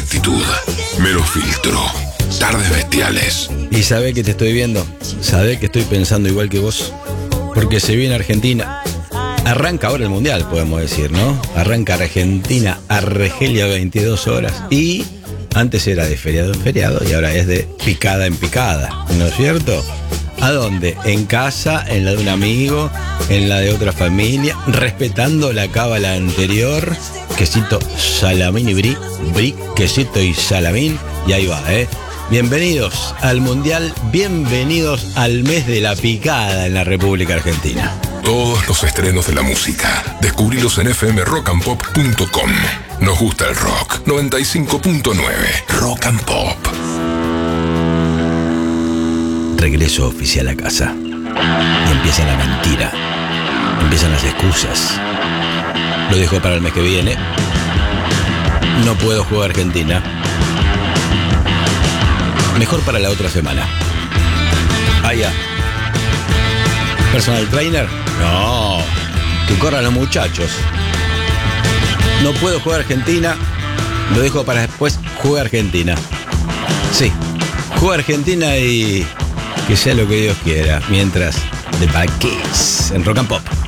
actitud, mero filtro, tardes bestiales. Y sabe que te estoy viendo, sabe que estoy pensando igual que vos, porque se viene Argentina. Arranca ahora el Mundial, podemos decir, ¿no? Arranca Argentina, Argelia, 22 horas. Y antes era de feriado en feriado y ahora es de picada en picada, ¿no es cierto? ¿A dónde? En casa, en la de un amigo, en la de otra familia, respetando la cábala anterior. Quesito, salamín y brie, quesito y salamín. Y ahí va, ¿eh? Bienvenidos al Mundial, bienvenidos al mes de la picada en la República Argentina. Todos los estrenos de la música, descubrilos en fmrockandpop.com. Nos gusta el rock. 95.9 Rock and Pop. Regreso oficial a casa. Y empieza la mentira. Empiezan las excusas. Lo dejo para el mes que viene. No puedo jugar a Argentina. Mejor para la otra semana. Ah, ya. ¿Personal trainer? No. Que corran los muchachos. No puedo jugar a Argentina. Lo dejo para después jugar a Argentina. Sí. Juega Argentina y que sea lo que Dios quiera. Mientras, The Bad Kids en Rock and Pop.